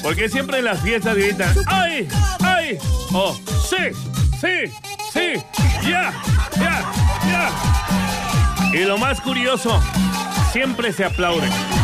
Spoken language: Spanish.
Porque siempre en las fiestas gritan, ¡ay! ¡Ay! ¡Oh! ¡Sí! ¡Sí! ¡Sí! ¡Ya! ¡Ya! ¡Ya! Y lo más curioso, siempre se aplauden.